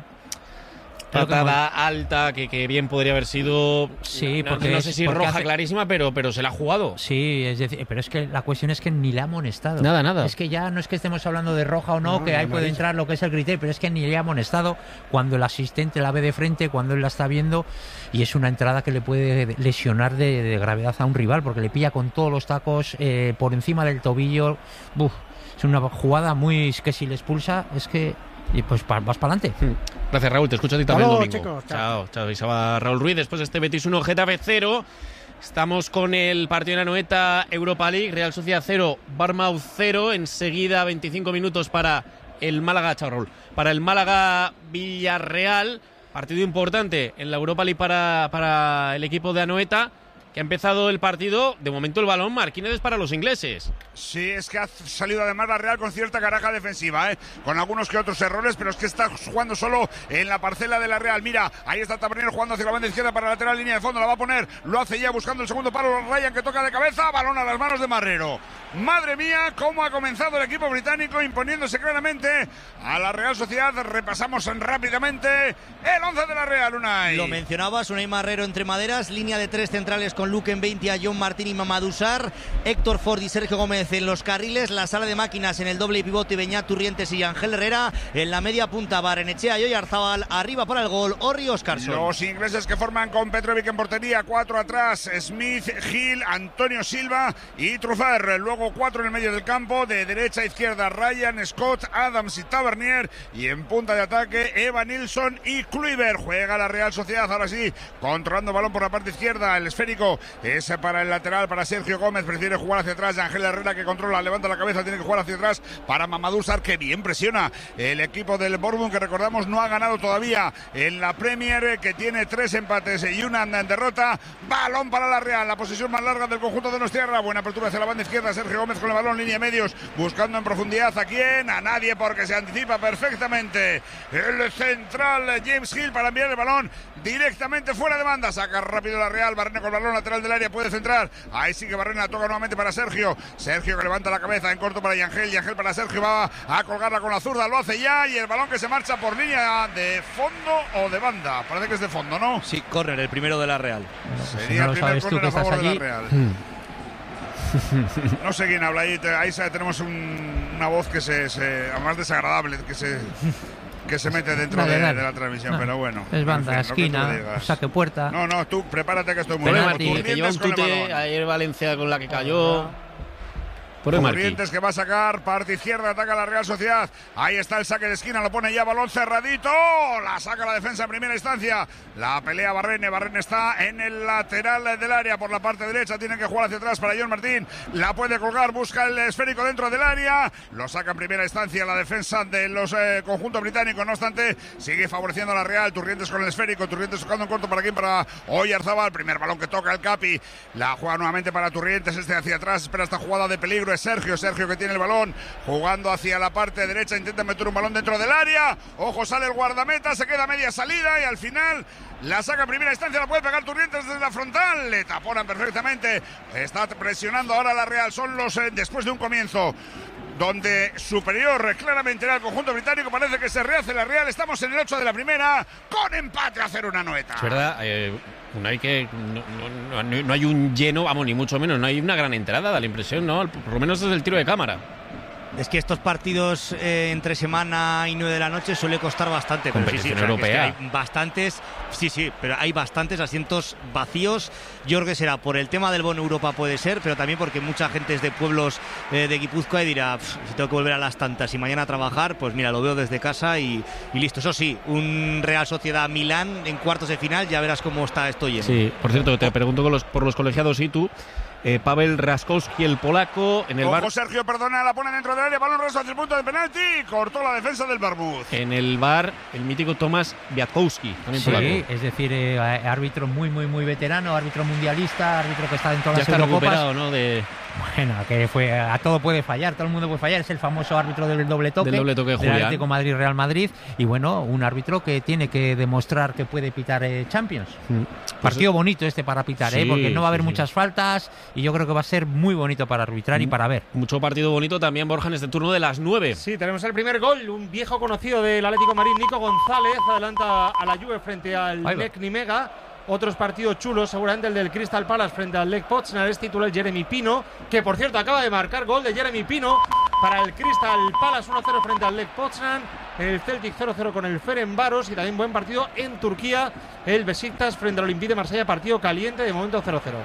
patada alta que, que bien podría haber sido, sí, no, porque no es, sé si roja hace... clarísima, pero, pero se la ha jugado. Sí, es decir, pero es que la cuestión es que ni le ha amonestado. Nada, nada. Es que ya no es que estemos hablando de roja o no, no que ahí puede entrar lo que es el criterio, pero es que ni le ha amonestado cuando el asistente la ve de frente, cuando él la está viendo, y es una entrada que le puede lesionar de, de gravedad a un rival, porque le pilla con todos los tacos eh, por encima del tobillo. Uf, es una jugada muy que si le expulsa, es que... Y pues pa, vas para adelante. Gracias, Raúl. Te escucho a ti también el domingo. Chicos, chao, chao. Y se va Raúl Ruiz después de este Betis uno, Getafe cero. Estamos con el partido de la Anoeta, Europa League, Real Sociedad cero, Bournemouth cero. Enseguida veinticinco minutos para el Málaga, chao Raúl, para el Málaga Villarreal. Partido importante en la Europa League para, para el equipo de Anoeta, que ha empezado el partido. De momento el balón, Marquínez, es para los ingleses. Sí, es que ha salido además la Real con cierta caraja defensiva, ¿eh? Con algunos que otros errores, pero es que está jugando solo en la parcela de la Real. Mira, ahí está Tavernier jugando hacia la banda izquierda para la lateral, línea de fondo, la va a poner, lo hace ya buscando el segundo palo, Ryan, que toca de cabeza, balón a las manos de Marrero. Madre mía, cómo ha comenzado el equipo británico, imponiéndose claramente a la Real Sociedad. Repasamos rápidamente el once de la Real, Unai. Lo mencionabas, Unai Marrero entre maderas, línea de tres centrales con Luque en veinte, a John Martín y Mamadou Sarr, Héctor Ford y Sergio Gómez en los carriles, la sala de máquinas en el doble pivote, Beñat Turrientes y Ángel Herrera, en la media punta Barrenechea y Oyarzabal, arriba para el gol Orri Oscarson. Los ingleses que forman con Petrovic en portería, cuatro atrás, Smith, Gil, Antonio Silva y Truffert, luego cuatro en el medio del campo, de derecha a izquierda Ryan, Scott, Adams y Tavernier, y en punta de ataque Eva Nilsson y Kluivert. Juega la Real Sociedad, ahora sí, controlando balón por la parte izquierda, el esférico es para el lateral, para Sergio Gómez, prefiere jugar hacia atrás, Ángel Herrera que controla, levanta la cabeza, tiene que jugar hacia atrás para Mamadou Sarr, que bien presiona el equipo del Bournemouth, que recordamos no ha ganado todavía en la Premier, que tiene tres empates y una derrota. Balón para la Real, la posesión más larga del conjunto de Nostierra, buena apertura hacia la banda izquierda, Sergio Gómez con el balón, línea medios, buscando en profundidad a quién, a nadie, porque se anticipa perfectamente el central James Hill para enviar el balón directamente fuera de banda, saca rápido la Real, Barrena con el balón lateral del área, puede centrar, ahí sí que Barrena toca nuevamente para Sergio, Sergio que levanta la cabeza en corto para Yangel, Yangel para Sergio, va a colgarla con la zurda, lo hace ya, y el balón que se marcha por línea de fondo o de banda, parece que es de fondo, ¿no? Sí, córner, el primero de la Real. Sería si no el primer córner a favor allí de la Real. Hmm. No sé quién habla ahí, ahí tenemos un, una voz que se, se más desagradable, que se que se mete dentro dale, de, dale. de la transmisión, no, pero bueno. Es banda, en fin, esquina, saque puerta. No, no, tú prepárate que estoy muy bien. Que lleva un tute ayer Valencia con la que cayó. Por el Corrientes que va a sacar, parte izquierda, ataca la Real Sociedad. Ahí está el saque de esquina, lo pone ya, balón cerradito. La saca la defensa en primera instancia. La pelea Barrene. Barrene está en el lateral del área por la parte derecha. Tiene que jugar hacia atrás para John Martín. La puede colgar, busca el esférico dentro del área. Lo saca en primera instancia la defensa de los eh, conjuntos británicos. No obstante, sigue favoreciendo a la Real. Turrientes con el esférico. Turrientes tocando en corto para quién, para Oyarzabal. Primer balón que toca el Capi. La juega nuevamente para Turrientes. Este hacia atrás. Espera esta jugada de peligro. Es Sergio. Sergio que tiene el balón. Jugando hacia la parte derecha. Intenta meter un balón dentro del área. Ojo, sale el guardameta. Se queda media salida y al final la saca en primera instancia. La puede pegar Turrientes desde la frontal. Le taponan perfectamente. Está presionando ahora la Real. Son los eh, después de un comienzo donde superior claramente era el conjunto británico. Parece que se rehace la Real. Estamos en el ocho de la primera con empate a cero una Anoeta. Es verdad, eh, no hay que no, no, no hay un lleno, vamos, ni mucho menos, no hay una gran entrada, da la impresión, ¿no? Por lo menos desde el tiro de cámara. Es que estos partidos eh, entre semana y nueve de la noche suele costar bastante. Competición pero sí, sí, europea. Es que hay bastantes, sí, sí, pero hay bastantes asientos vacíos. Yo creo que será por el tema del bono Europa, puede ser, pero también porque mucha gente es de pueblos eh, de Guipúzcoa y dirá, si tengo que volver a las tantas y mañana a trabajar, pues mira, lo veo desde casa y, y listo. Eso sí, un Real Sociedad Milán en cuartos de final, ya verás cómo está esto lleno. Sí, por cierto, te pregunto con los, por los colegiados y tú. Eh, Pavel Raskowski, el polaco, en el Ojo, bar. Sergio, perdona, la pone dentro del área, balón raso hacia el punto de penalti, cortó la defensa del Barmouth. En el bar, el mítico Tomasz Wiatkowski, también sí, polaco. Es decir, eh, árbitro muy, muy, muy veterano, árbitro mundialista, árbitro que está en todas ya las está Eurocopas. recuperado, ¿no? De... Bueno, que fue a todo puede fallar, todo el mundo puede fallar, es el famoso árbitro del doble toque, del doble toque de Julián. Atlético Madrid Real Madrid, y bueno, un árbitro que tiene que demostrar que puede pitar eh, Champions. Mm. Partido pues, bonito este para pitar, sí, eh, porque no va a haber sí, muchas sí. faltas y yo creo que va a ser muy bonito para arbitrar mm. y para ver. Mucho partido bonito también, Borja, en este turno de las nueve. Sí, tenemos el primer gol, un viejo conocido del Atlético Madrid, Nico González, adelanta a la Juve frente al Lech Nimega. Otros partidos chulos, seguramente el del Crystal Palace frente al Lech Poznan, es titular Jeremy Pino, que por cierto acaba de marcar gol de Jeremy Pino para el Crystal Palace, uno cero frente al Lech Poznan, el Celtic cero cero con el Ferencváros y también buen partido en Turquía, el Besiktas frente al Olympique de Marsella, partido caliente, de momento cero cero.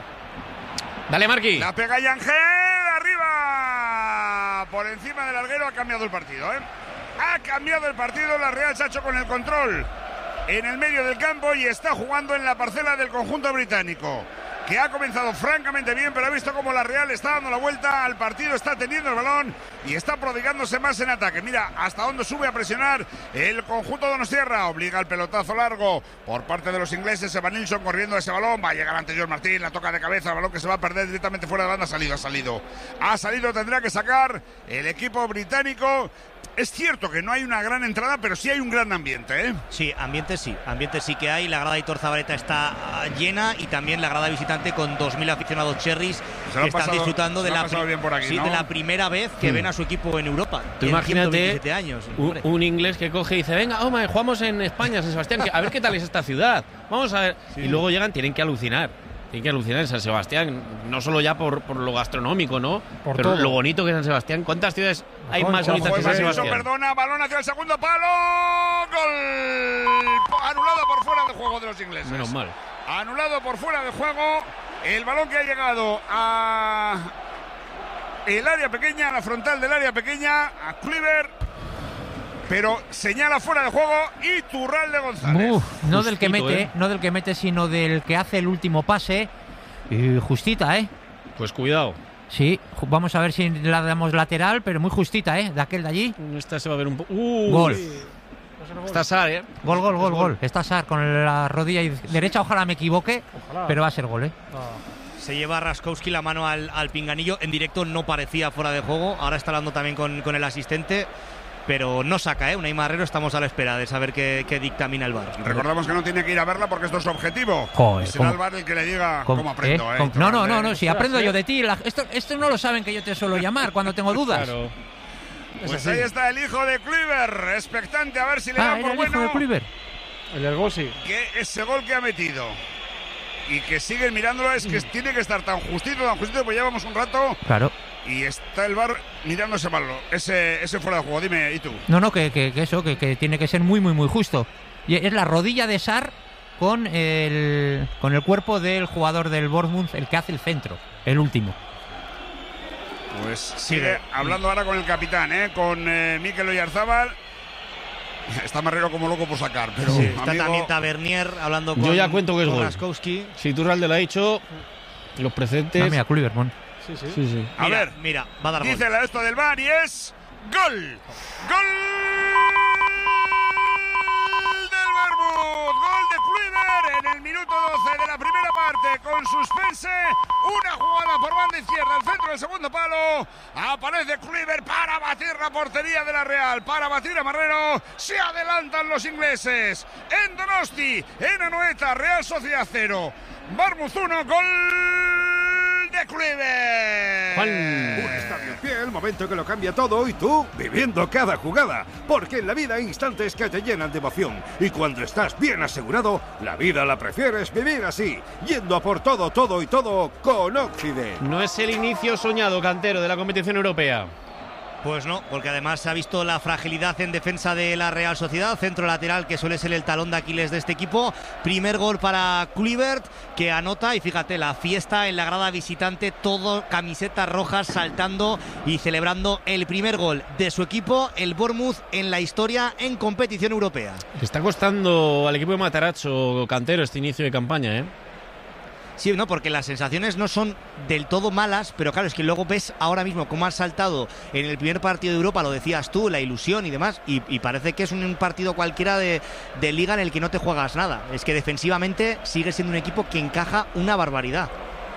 Dale, Marqui. La pega Yangel, arriba, por encima del larguero, ha cambiado el partido, ¿eh? Ha cambiado el partido, la Real se ha hecho con el control en el medio del campo y está jugando en la parcela del conjunto británico, que ha comenzado francamente bien, pero ha visto cómo la Real está dando la vuelta al partido, está teniendo el balón y está prodigándose más en ataque. Mira hasta dónde sube a presionar el conjunto donostiarra, obliga el pelotazo largo por parte de los ingleses. Evan Nilsson corriendo ese balón, va a llegar ante John Martín, la toca de cabeza, el balón que se va a perder directamente fuera de banda. Ha salido, ha salido, ha salido, tendrá que sacar el equipo británico. Es cierto que no hay una gran entrada, pero sí hay un gran ambiente, ¿eh? Sí, ambiente sí, ambiente sí que hay. La grada de Aitor Zabaleta está llena y también la grada visitante con dos mil aficionados cherries que están pasado, disfrutando de la, aquí, sí, ¿no? de la primera vez que mm. ven a su equipo en Europa. Tú imagínate años, un, un inglés que coge y dice, venga, hombre, jugamos en España, San Sebastián, que, a ver qué tal es esta ciudad. Vamos a ver. Sí. Y luego llegan, tienen que alucinar. Tienen que alucinar en San Sebastián, no solo ya por, por lo gastronómico, ¿no? Por pero todo. lo bonito que es San Sebastián. ¿Cuántas ciudades hay Ojo, más bonitas ojo, que San Sebastián? Perdona, balón hacia el segundo palo. Gol. Anulado por fuera de juego de los ingleses. Menos mal. Anulado por fuera de juego. El balón que ha llegado a el área pequeña, a la frontal del área pequeña, a Kluivert, pero señala fuera de juego Iturralde González. Uf, no del que mete, ¿eh? no del que mete, sino del que hace el último pase. Y justita, ¿eh? Pues cuidado. Sí, vamos a ver si la damos lateral, pero muy justita, ¿eh? De aquel de allí. Esta se va a ver un poco. Uh, gol. Está Sar, ¿eh? Gol, gol, gol, gol. Está Sar con la rodilla derecha. Ojalá me equivoque, ojalá. Pero va a ser gol, ¿eh? Ah. Se lleva Raskowski la mano al, al pinganillo. En directo no parecía fuera de juego. Ahora está hablando también con, con el asistente. Pero no saca, ¿eh? Unai Marrero, estamos a la espera de saber qué, qué dictamina el V A R. Recordamos que no tiene que ir a verla porque esto es su objetivo. Joder, será el V A R el que le diga ¿cómo, cómo aprendo, ¿eh? ¿eh? No, no, no, no, si aprendo yo de ti. La, esto, esto no lo saben que yo te suelo llamar cuando tengo dudas. Claro. Pues ahí está el hijo de Kluivert, expectante a ver si le ah, da por el bueno. Hijo de Kluivert. El del gol, sí. Que ese gol que ha metido y que siguen mirándolo es que tiene que estar tan justito, tan justito, pues llevamos un rato. Claro. Y está el V A R mirando ese balón, ese, ese fuera de juego. Dime, ¿y tú? No, no, que, que, que eso, que, que tiene que ser muy, muy, muy justo. Y es la rodilla de Sar con el, con el cuerpo del jugador del Bournemouth, el que hace el centro, el último. Pues sigue hablando ahora con el capitán, ¿eh? con eh, Mikel Oyarzábal. Está Marrero como loco por sacar, pero sí, está amigo... también Tavernier hablando con Yo ya cuento que es gol. Raskowski. Si Turralde lo ha dicho, los presentes. Dame a Kluivert. Sí, sí. sí, sí. A mira, ver, mira, va a dar dice gol. la esto del V A R y es gol. Gol del Bournemouth. Gol de Kluivert en el minuto doce de la primera parte con suspense. Una jugada por banda izquierda al centro del segundo palo. Aparece Kluivert para batir la portería de la Real, para batir a Marrero. Se adelantan los ingleses. En Donosti, en Anoeta, Real Sociedad cero. Bournemouth uno, gol de Kluivert. Juan. Un estadio en pie, el momento que lo cambia todo y tú viviendo cada jugada. Porque en la vida hay instantes que te llenan de emoción. Y cuando estás bien asegurado, la vida la prefieres vivir así. Yendo a por todo, todo y todo con Occident. No es el inicio soñado, Cantero, de la competición europea. Pues no, porque además se ha visto la fragilidad en defensa de la Real Sociedad, centro lateral que suele ser el talón de Aquiles de este equipo. Primer gol para Kluivert, que anota, y fíjate, la fiesta en la grada visitante, todo camisetas rojas saltando y celebrando el primer gol de su equipo, el Bournemouth, en la historia en competición europea. Le está costando al equipo de Matarazzo, Cantero, este inicio de campaña, ¿eh? Sí, no, porque las sensaciones no son del todo malas, pero claro, es que luego ves ahora mismo cómo has saltado en el primer partido de Europa, lo decías tú, la ilusión y demás, y, y parece que es un partido cualquiera de, de liga en el que no te juegas nada. Es que defensivamente sigue siendo un equipo que encaja una barbaridad.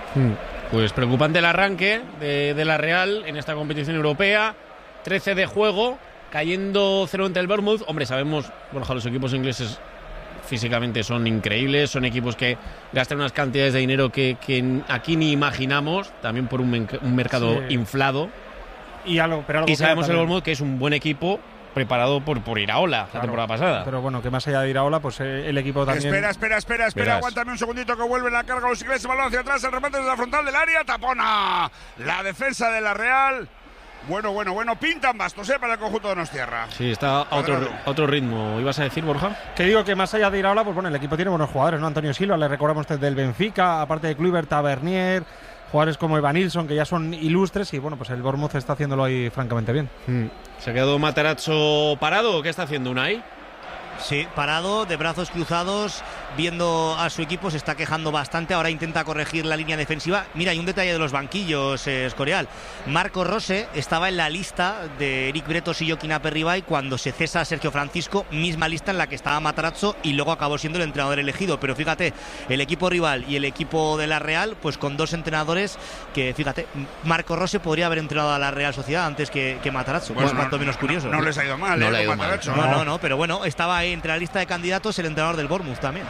Pues preocupante el arranque de, de la Real en esta competición europea. trece de juego, cayendo cero ante el Bournemouth. Hombre, sabemos, Borja, los equipos ingleses físicamente son increíbles, son equipos que gastan unas cantidades de dinero que, que aquí ni imaginamos, también por un, un mercado sí. inflado. Y, algo, pero algo y sabemos el Bournemouth que es un buen equipo preparado por, por Iraola, claro, la temporada pasada. Pero bueno, que más allá de Iraola, pues eh, el equipo también... Espera, espera, espera, espera, Verás. Aguántame un segundito que vuelve la carga los ingleses, balón hacia atrás, el remate desde la frontal del área, tapona la defensa de la Real. Bueno, bueno, bueno, pintan bastos, ¿eh? Para el conjunto de Donostierra. Sí, está a otro, a otro ritmo. ¿Ibas a decir, Borja? Que digo que más allá de Iraola, pues bueno, el equipo tiene buenos jugadores, ¿no? Antonio Silva, le recordamos desde el Benfica, aparte de Kluivert, Tavernier, jugadores como Evanilson, que ya son ilustres, y bueno, pues el Bournemouth está haciéndolo ahí francamente bien. Hmm. ¿Se ha quedado Matarazzo parado o qué está haciendo Unai? Sí, parado, de brazos cruzados, viendo a su equipo, se está quejando bastante, ahora intenta corregir la línea defensiva. Mira, hay un detalle de los banquillos, eh, Escorial. Marco Rose estaba en la lista de Eric Bretos y Joaquín Aperribay cuando se cesa a Sergio Francisco, misma lista en la que estaba Matarazzo y luego acabó siendo el entrenador elegido. Pero fíjate, el equipo rival y el equipo de la Real, pues con dos entrenadores que, fíjate, Marco Rose podría haber entrenado a la Real Sociedad antes que, que Matarazzo. Pues, pues cuanto menos curioso. No, no les ha ido mal, no eh, le ha ido mal. No, no, no, pero bueno, estaba ahí entre la lista de candidatos el entrenador del Bournemouth también.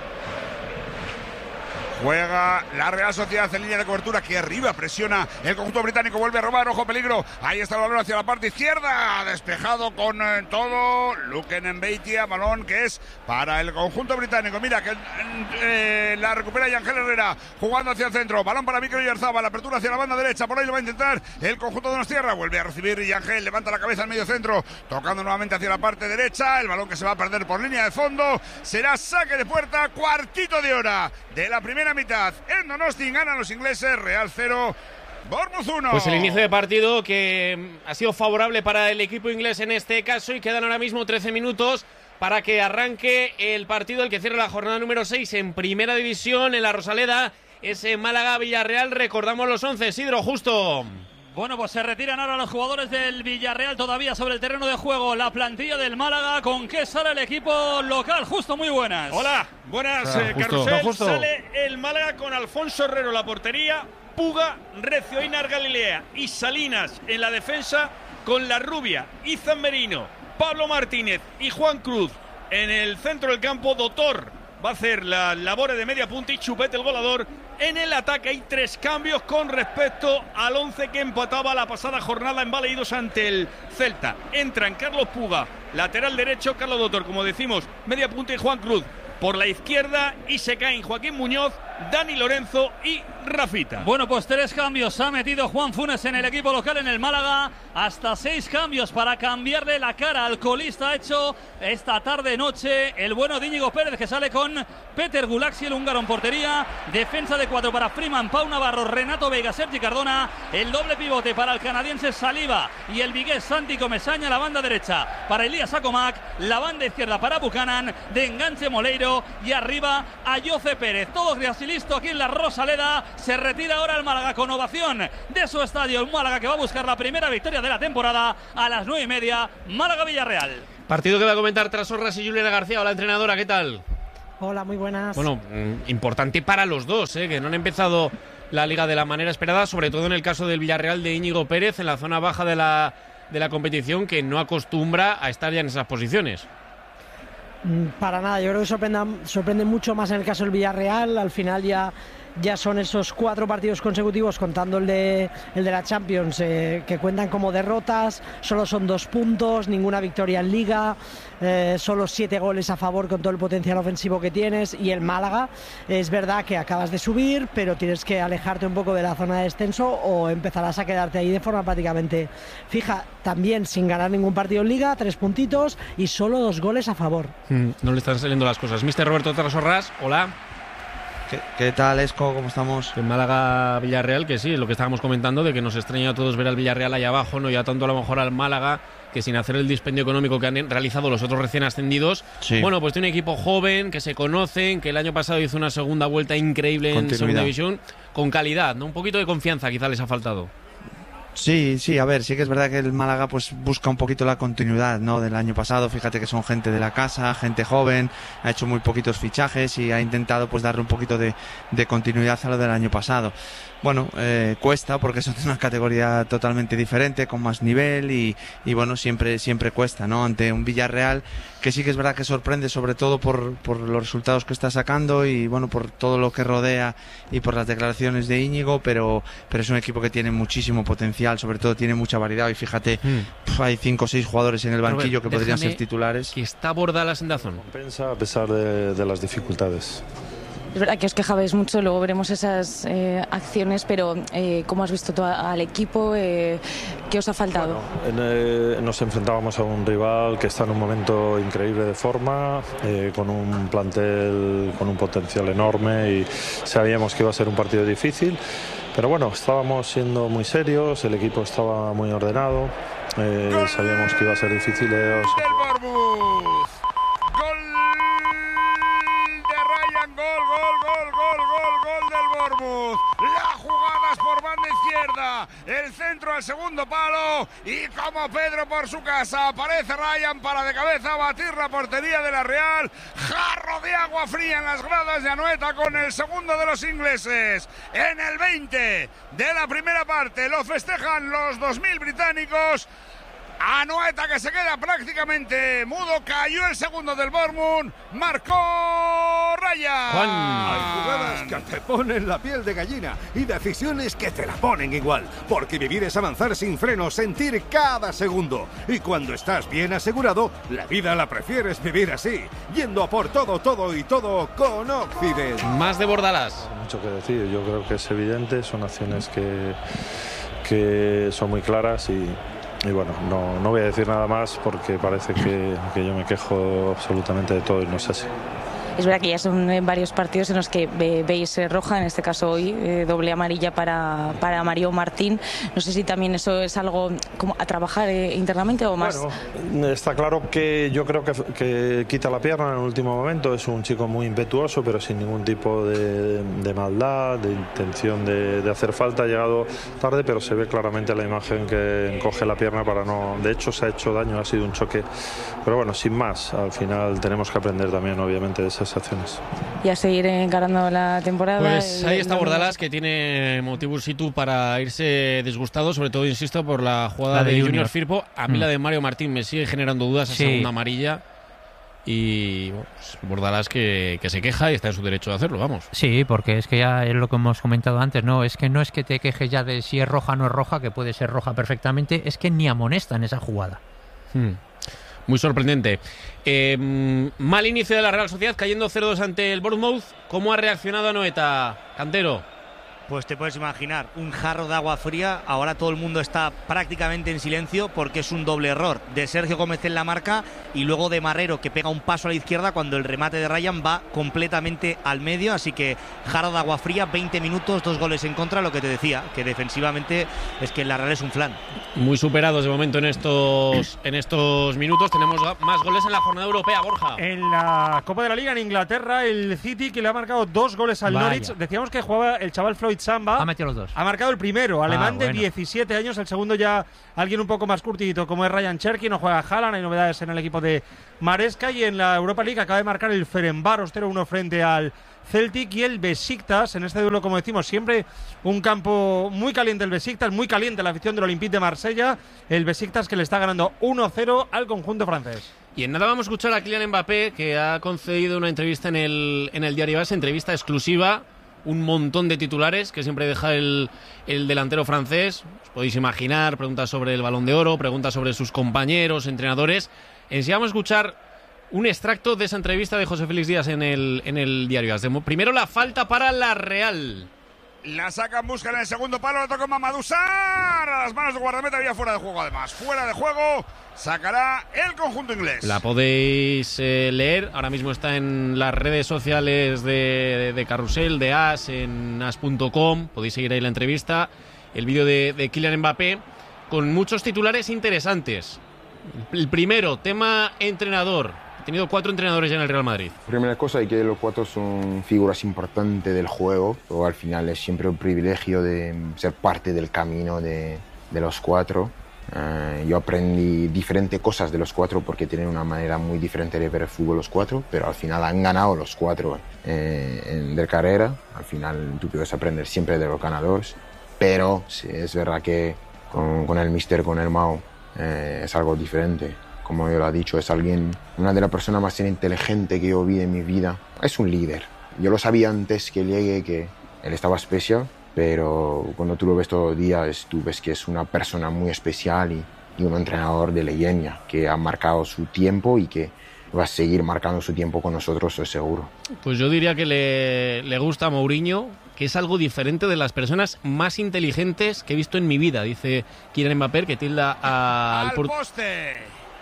Juega la Real Sociedad en línea de cobertura, que arriba presiona el conjunto británico, vuelve a robar, ojo peligro, ahí está el balón hacia la parte izquierda, despejado con eh, todo, Luken Mbeitia, balón que es para el conjunto británico. Mira que eh, la recupera Ángel Herrera, jugando hacia el centro, balón para Mikel Oyarzábal, la apertura hacia la banda derecha, por ahí lo va a intentar el conjunto de Donostierra, vuelve a recibir y Ángel levanta la cabeza al medio centro, tocando nuevamente hacia la parte derecha, el balón que se va a perder por línea de fondo, será saque de puerta, cuartito de hora de la primera mitad. En Donosti ganan los ingleses, Real cero, Bournemouth uno. Pues el inicio de partido que ha sido favorable para el equipo inglés en este caso, y quedan ahora mismo trece minutos para que arranque el partido, el que cierra la jornada número seis en Primera División en la Rosaleda. Ese Málaga-Villarreal, recordamos los once, Isidro, justo. Bueno, pues se retiran ahora los jugadores del Villarreal todavía sobre el terreno de juego. La plantilla del Málaga, ¿con qué sale el equipo local? Justo, muy buenas. Hola, buenas, ah, eh, justo. Carrusel. No, justo. Sale el Málaga con Alfonso Herrero en la portería, Puga, Recio, Einar Galilea y Salinas en la defensa, con La Rubia, Izan Merino, Pablo Martínez y Juan Cruz en el centro del campo. Dotor va a hacer las labores de media punta y Chupete el goleador. En el ataque hay tres cambios con respecto al once que empataba la pasada jornada en Baleidos ante el Celta. Entran Carlos Puga, lateral derecho, Carlos Dotor, como decimos, media punta, y Juan Cruz por la izquierda y se caen Joaquín Muñoz, Dani Lorenzo y Rafita. Bueno, pues tres cambios ha metido Juan Funes en el equipo local en el Málaga. Hasta seis cambios para cambiarle la cara al colista. Ha hecho esta tarde-noche el bueno de Íñigo Pérez, que sale con Peter Gulaxi, el húngaro en portería. Defensa de cuatro para Freeman, Pau Navarro, Renato Veiga, Sergi Cardona. El doble pivote para el canadiense Saliba y el vigués Santi Comesaña. La banda derecha para Elías Acomac. La banda izquierda para Buchanan. De enganche Moleiro. Y arriba a Jose Pérez. Todo casi listo aquí en la Rosaleda. Se retira ahora el Málaga con ovación de su estadio. El Málaga que va a buscar la primera victoria de la temporada a las nueve y media. Málaga-Villarreal. Partido que va a comentar Trasorras y Juliana García. Hola, entrenadora, ¿qué tal? Hola, muy buenas. Bueno, importante para los dos, ¿eh? Que no han empezado la Liga de la manera esperada, sobre todo en el caso del Villarreal de Íñigo Pérez, en la zona baja de la, de la competición, que no acostumbra a estar ya en esas posiciones. Para nada, yo creo que sorprende, sorprende mucho más en el caso del Villarreal. Al final ya, ya son esos cuatro partidos consecutivos, contando el de, el de la Champions, eh, que cuentan como derrotas. Solo son dos puntos, ninguna victoria en Liga, eh, solo siete goles a favor con todo el potencial ofensivo que tienes. Y el Málaga, es verdad que acabas de subir, pero tienes que alejarte un poco de la zona de descenso o empezarás a quedarte ahí de forma prácticamente fija. También sin ganar ningún partido en Liga, tres puntitos y solo dos goles a favor. Mm, no le están saliendo las cosas. mister Roberto Trasorras, hola. ¿Qué, ¿Qué tal, Esco? ¿Cómo estamos? En Málaga-Villarreal, que sí, lo que estábamos comentando, de que nos extraña a todos ver al Villarreal ahí abajo, no ya tanto a lo mejor al Málaga, que sin hacer el dispendio económico que han realizado los otros recién ascendidos, sí. Bueno, pues tiene un equipo joven, que se conocen, que el año pasado hizo una segunda vuelta increíble en Segunda División, con calidad, ¿no? Un poquito de confianza quizá les ha faltado. Sí, sí, a ver, sí que es verdad que el Málaga pues busca un poquito la continuidad, ¿no? Del año pasado. Fíjate que son gente de la casa, gente joven, ha hecho muy poquitos fichajes y ha intentado pues darle un poquito de, de continuidad a lo del año pasado. Bueno, eh, cuesta porque son de una categoría totalmente diferente, con más nivel y, y bueno, siempre siempre cuesta, ¿no? Ante un Villarreal que sí que es verdad que sorprende, sobre todo por, por los resultados que está sacando y bueno, por todo lo que rodea y por las declaraciones de Íñigo, pero, pero es un equipo que tiene muchísimo potencial, sobre todo tiene mucha variedad y fíjate, mm. pf, hay cinco o seis jugadores en el banquillo Robert, que podrían ser titulares. Que está Bordalas en Dazón. Compensa a pesar de, de las dificultades. Es verdad que os quejabais mucho, luego veremos esas eh, acciones, pero eh, ¿cómo has visto tú al equipo? Eh, ¿Qué os ha faltado? Bueno, en, eh, nos enfrentábamos a un rival que está en un momento increíble de forma, eh, con un plantel con un potencial enorme y sabíamos que iba a ser un partido difícil, pero bueno, estábamos siendo muy serios, el equipo estaba muy ordenado, eh, sabíamos que iba a ser difícil. Eh, Gol, gol, gol, gol, gol, gol del Bournemouth. La jugada es por banda izquierda. El centro al segundo palo. Y como Pedro por su casa, aparece Ryan para de cabeza batir la portería de la Real. Jarro de agua fría en las gradas de Anoeta con el segundo de los ingleses. En el veinte de la primera parte lo festejan los dos mil británicos. Anoeta, que se queda prácticamente mudo, cayó el segundo del Bournemouth, marcó Ryan. Juan. Hay jugadas que te ponen la piel de gallina y decisiones que te la ponen igual, porque vivir es avanzar sin freno, sentir cada segundo. Y cuando estás bien asegurado, la vida la prefieres vivir así, yendo a por todo, todo y todo con Occident. Más de Bordalas. Mucho que decir, yo creo que es evidente, son acciones que, que son muy claras y... Y bueno, no, no voy a decir nada más porque parece que, que yo me quejo absolutamente de todo y no es así. Es verdad que ya son varios partidos en los que ve, veis eh, roja, en este caso hoy, eh, doble amarilla para, para Mario Martín. No sé si también eso es algo como a trabajar eh, internamente o más. Bueno, está claro que yo creo que, que quita la pierna en el último momento. Es un chico muy impetuoso, pero sin ningún tipo de, de maldad, de intención de, de hacer falta. Ha llegado tarde, pero se ve claramente la imagen que encoge la pierna para no... De hecho, se ha hecho daño, ha sido un choque. Pero bueno, sin más, al final tenemos que aprender también, obviamente, de esas acciones. Y a seguir encarando la temporada. Pues ahí está Bordalas, que tiene motivos situ para irse disgustado, sobre todo, insisto, por la jugada la de, de Junior. Junior Firpo. A mí mm. la de Mario Martín me sigue generando dudas, esa sí. segunda amarilla. Y bueno, pues Bordalas que, que se queja y está en su derecho de hacerlo, vamos. Sí, porque es que ya es lo que hemos comentado antes, no es que no es que te quejes ya de si es roja o no es roja, que puede ser roja perfectamente, es que ni amonestan esa jugada. Hmm. Muy sorprendente. Eh, mal inicio de la Real Sociedad, cayendo cero dos ante el Bournemouth. ¿Cómo ha reaccionado Anoeta, Cantero? Pues te puedes imaginar, un jarro de agua fría. Ahora todo el mundo está prácticamente en silencio porque es un doble error de Sergio Gómez en la marca y luego de Marrero, que pega un paso a la izquierda cuando el remate de Ryan va completamente al medio. Así que jarro de agua fría, veinte minutos, dos goles en contra. Lo que te decía, que defensivamente es que la Real es un flan. Muy superados de momento en estos, en estos minutos. Tenemos más goles en la jornada europea, Borja. En la Copa de la Liga en Inglaterra, el City, que le ha marcado dos goles al Vaya. Norwich. Decíamos que jugaba el chaval Floyd Samba. Ha metido los dos. Ha marcado el primero, alemán Ah, bueno. de diecisiete años. El segundo ya alguien un poco más curtidito, como es Ryan Cherky. No juega Haaland, hay novedades en el equipo de Maresca. Y en la Europa League acaba de marcar el Ferencváros cero uno frente al Celtic y el Besiktas. En este duelo, como decimos, siempre un campo muy caliente el Besiktas, muy caliente la afición del Olympique de Marsella. El Besiktas que le está ganando uno cero al conjunto francés. Y en nada vamos a escuchar a Kylian Mbappé, que ha concedido una entrevista en el, en el Diario AS, entrevista exclusiva. Un montón de titulares que siempre deja el, el delantero francés. Os podéis imaginar, preguntas sobre el Balón de Oro, preguntas sobre sus compañeros, entrenadores. Enseguida vamos a escuchar un extracto de esa entrevista de José Félix Díaz en el, en el Diario AS. Primero la falta para la Real. La sacan, buscan en el segundo palo, lo toca Mamadou Sarr. A las manos de guardameta, había fuera de juego además. Fuera de juego, sacará el conjunto inglés. La podéis eh, leer, ahora mismo está en las redes sociales de, de, de Carrusel, de As, en as punto com. Podéis seguir ahí la entrevista, el vídeo de, de Kylian Mbappé, con muchos titulares interesantes. El primero, tema entrenador. Ha tenido cuatro entrenadores ya en el Real Madrid. Primera cosa es que los cuatro son figuras importantes del juego, pero al final es siempre un privilegio de ser parte del camino de, de los cuatro. Uh, yo aprendí diferentes cosas de los cuatro porque tienen una manera muy diferente de ver el fútbol los cuatro, pero al final han ganado los cuatro eh, en de carrera. Al final tú puedes aprender siempre de los ganadores, pero sí, es verdad que con, con el míster, con el Mao, eh, es algo diferente. Como yo lo he dicho, es alguien, una de las personas más inteligentes que yo vi en mi vida. Es un líder. Yo lo sabía antes que llegue, que él estaba especial, pero cuando tú lo ves todos los días, tú ves que es una persona muy especial y, y un entrenador de leyenda que ha marcado su tiempo y que va a seguir marcando su tiempo con nosotros, estoy seguro. Pues yo diría que le, le gusta a Mourinho, que es algo diferente de las personas más inteligentes que he visto en mi vida, dice Kylian Mbappé, que tilda a, al al poste.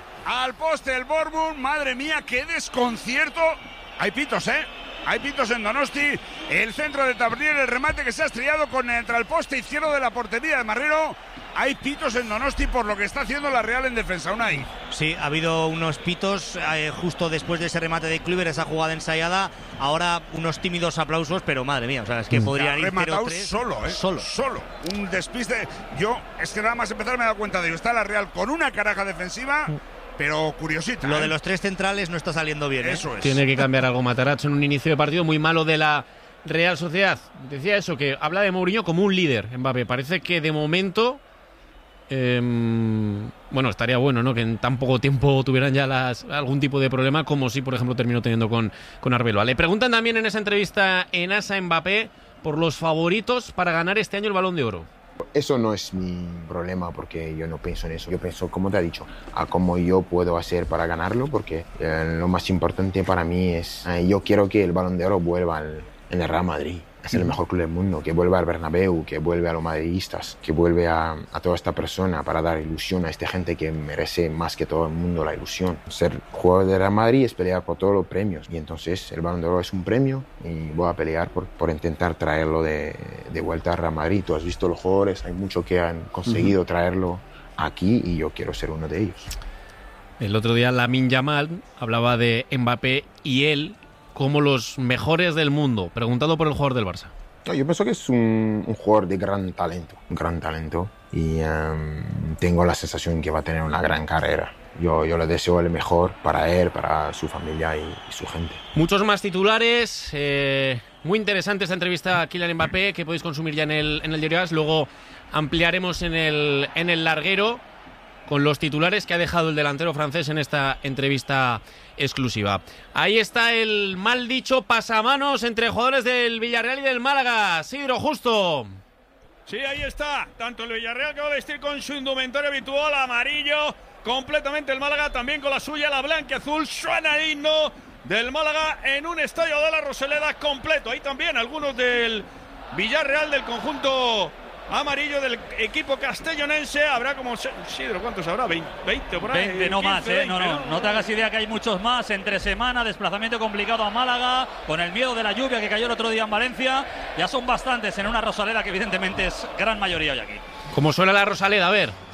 Al poste el Bournemouth, madre mía, qué desconcierto. Hay pitos, ¿eh? Hay pitos en Donosti. El centro de Tavernier, el remate que se ha estrellado contra el poste izquierdo de la portería de Marrero. Hay pitos en Donosti por lo que está haciendo la Real en defensa. Unai. Sí, ha habido unos pitos eh, justo después de ese remate de Kluivert, esa jugada ensayada. Ahora unos tímidos aplausos, pero madre mía, o sea, es que podrían ir cero tres. Solo, ¿eh? Solo. Solo. Un despiste. Yo, es que nada más empezar me he dado cuenta de ello. Está la Real con una caraja defensiva, pero curiosita. Lo ¿eh? de los tres centrales no está saliendo bien. ¿eh? Eso es. Tiene que cambiar algo Matarazzo en un inicio de partido muy malo de la Real Sociedad. Decía eso, que habla de Mourinho como un líder, Mbappé. Parece que de momento... Eh, bueno, estaría bueno, ¿no? Que en tan poco tiempo tuvieran ya las, algún tipo de problema, como si, por ejemplo, terminó teniendo con, con Arbeloa. Le preguntan también en esa entrevista en AS a Mbappé por los favoritos para ganar este año el Balón de Oro. Eso no es mi problema porque yo no pienso en eso. Yo pienso, como te he dicho, a cómo yo puedo hacer para ganarlo, porque eh, lo más importante para mí es, eh, yo quiero que el Balón de Oro vuelva al, en el Real Madrid. Es el mejor club del mundo, que vuelva al Bernabéu, que vuelve a los madridistas, que vuelve a, a toda esta persona para dar ilusión a esta gente que merece más que todo el mundo la ilusión. Ser jugador de Real Madrid es pelear por todos los premios y entonces el Balón de Oro es un premio y voy a pelear por, por intentar traerlo de, de vuelta a Real Madrid. Tú has visto los jugadores, hay muchos que han conseguido uh-huh. traerlo aquí y yo quiero ser uno de ellos. El otro día Lamine Yamal hablaba de Mbappé y él como los mejores del mundo, preguntado por el jugador del Barça. No, yo pienso que es un, un jugador de gran talento, un gran talento, y um, tengo la sensación que va a tener una gran carrera. Yo, yo le deseo el mejor para él, para su familia y, y su gente. Muchos más titulares, eh, muy interesante esta entrevista a Kylian Mbappé, que podéis consumir ya en el, en el Diario AS, luego ampliaremos en el, en el larguero con los titulares que ha dejado el delantero francés en esta entrevista exclusiva. Ahí está el mal dicho pasamanos entre jugadores del Villarreal y del Málaga. Sidro, justo. Sí, ahí está. Tanto el Villarreal que va a vestir con su indumentario habitual, amarillo, completamente el Málaga, también con la suya, la blanquiazul. Suena el himno del Málaga en un estadio de la Rosaleda completo. Ahí también algunos del Villarreal, del conjunto amarillo del equipo castellonense. Habrá como Sidro, ¿cuántos habrá? veinte o por ahí. veinte, no más, ¿eh? No, no, no te hagas idea que hay muchos más. Entre semana, desplazamiento complicado a Málaga, con el miedo de la lluvia que cayó el otro día en Valencia. Ya son bastantes en una Rosaleda que evidentemente es gran mayoría hoy aquí. ¿Cómo suena la Rosaleda? A ver.